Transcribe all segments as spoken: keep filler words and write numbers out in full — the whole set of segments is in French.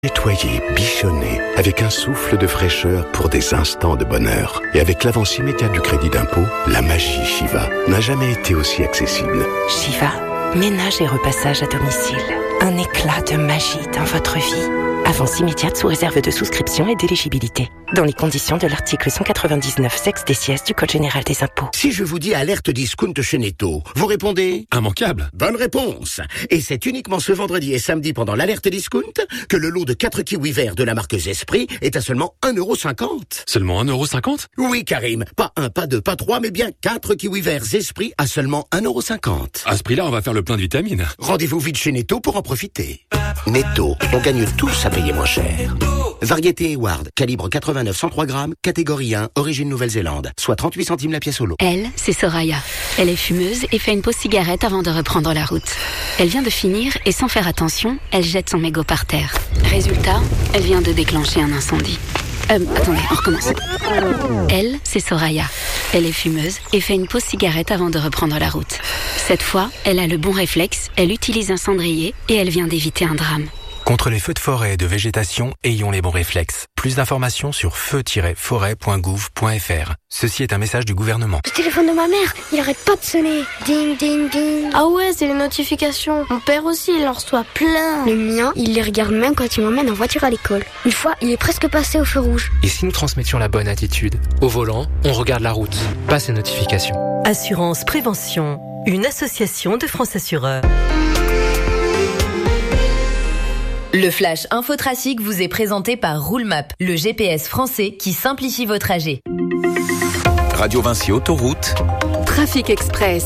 Nettoyer, bichonner, avec un souffle de fraîcheur pour des instants de bonheur. Et avec l'avance immédiate du crédit d'impôt, la magie Shiva n'a jamais été aussi accessible. Shiva, ménage et repassage à domicile. Un éclat de magie dans votre vie. Avance immédiate sous réserve de souscription et d'éligibilité. Dans les conditions de l'article cent quatre-vingt-dix-neuf sexe des sièges du Code général des impôts. Si je vous dis alerte discount chez Netto, vous répondez immanquable. Bonne réponse. Et c'est uniquement ce vendredi et samedi pendant l'alerte discount que le lot de quatre kiwis verts de la marque Zespri est à seulement un euro cinquante. Seulement un euro cinquante? Oui, Karim. Pas un, pas deux, pas trois, mais bien quatre kiwis verts Zespri à seulement un euro cinquante. À ce prix-là, on va faire le plein de vitamines. Rendez-vous vite chez Netto pour en profiter. Netto, on gagne tous à payer moins cher. Variété Hayward, calibre quatre-vingt-neuf cent trois grammes, catégorie un, origine Nouvelle-Zélande, soit trente-huit centimes la pièce au lot. Elle, c'est Soraya. Elle est fumeuse et fait une pause cigarette avant de reprendre la route. Elle vient de finir et sans faire attention, elle jette son mégot par terre. Résultat, elle vient de déclencher un incendie. Euh, attendez, on recommence. Elle, c'est Soraya. Elle est fumeuse et fait une pause cigarette avant de reprendre la route. Cette fois, elle a le bon réflexe, elle utilise un cendrier et elle vient d'éviter un drame. Contre les feux de forêt et de végétation, ayons les bons réflexes. Plus d'informations sur feu tiret forêt point gouv point f r. Ceci est un message du gouvernement. Le téléphone de ma mère, il arrête pas de sonner. Ding, ding, ding. Ah ouais, c'est les notifications. Mon père aussi, il en reçoit plein. Le mien, il les regarde même quand il m'emmène en voiture à l'école. Une fois, il est presque passé au feu rouge. Et si nous transmettions la bonne attitude? Au volant, on regarde la route, pas ces notifications. Assurance Prévention, une association de France Assureurs. Le Flash Infotrafic vous est présenté par Roulemap, le G P S français qui simplifie vos trajets. Radio Vinci Autoroute. Trafic Express.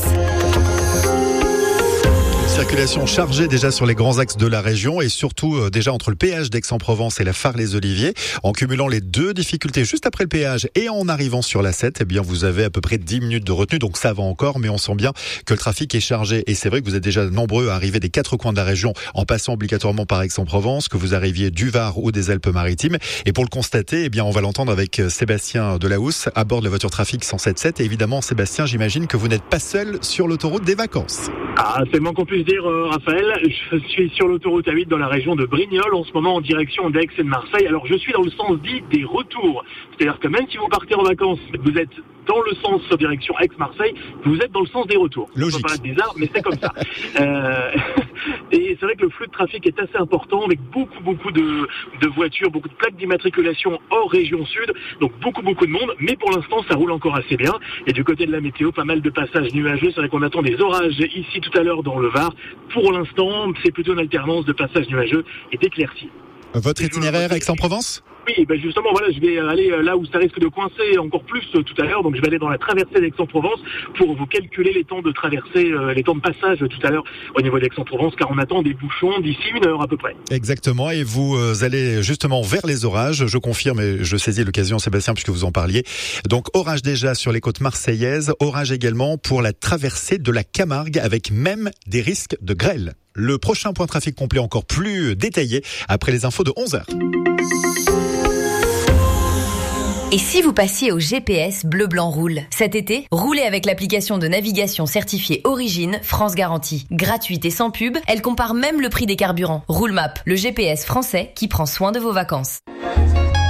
Circulation chargée déjà sur les grands axes de la région et surtout euh, déjà entre le péage d'Aix-en-Provence et la Phare-les-Oliviers. En cumulant les deux difficultés juste après le péage et en arrivant sur la sept, eh bien vous avez à peu près dix minutes de retenue, donc ça va encore, mais on sent bien que le trafic est chargé. Et c'est vrai que vous êtes déjà nombreux à arriver des quatre coins de la région en passant obligatoirement par Aix-en-Provence, que vous arriviez du Var ou des Alpes-Maritimes. Et pour le constater, eh bien on va l'entendre avec Sébastien Delahousse à bord de la voiture trafic cent sept sept. Et évidemment, Sébastien, j'imagine que vous n'êtes pas seul sur l'autoroute des vacances. Ah, c'est le moins qu'on puisse dire, euh, Raphaël. Je suis sur l'autoroute A huit dans la région de Brignoles, en ce moment en direction d'Aix et de Marseille. Alors, je suis dans le sens dit des retours. C'est-à-dire que même si vous partez en vacances, vous êtes dans le sens direction Aix-Marseille, vous êtes dans le sens des retours. Logique. Ça peut paraître bizarre, mais c'est comme ça. euh, et c'est vrai que le flux de trafic est assez important, avec beaucoup, beaucoup de, de voitures, beaucoup de plaques d'immatriculation hors région sud, donc beaucoup, beaucoup de monde. Mais pour l'instant, ça roule encore assez bien. Et du côté de la météo, pas mal de passages nuageux. C'est vrai qu'on attend des orages ici tout à l'heure dans le Var. Pour l'instant, c'est plutôt une alternance de passages nuageux et d'éclaircies. Votre itinéraire Aix-en-Provence ? Oui, ben justement, voilà, je vais aller là où ça risque de coincer encore plus tout à l'heure. Donc, je vais aller dans la traversée d'Aix-en-Provence pour vous calculer les temps de traversée, euh, les temps de passage tout à l'heure au niveau d'Aix-en-Provence, car on attend des bouchons d'ici une heure à peu près. Exactement. Et vous euh, allez justement vers les orages. Je confirme et je saisis l'occasion, Sébastien, puisque vous en parliez. Donc, orage déjà sur les côtes marseillaises. Orage également pour la traversée de la Camargue avec même des risques de grêle. Le prochain point trafic complet encore plus détaillé après les infos de onze heures. Et si vous passiez au G P S Bleu Blanc Roule? Cet été, roulez avec l'application de navigation certifiée Origine France Garantie. Gratuite et sans pub, elle compare même le prix des carburants. Roulemap, le G P S français qui prend soin de vos vacances.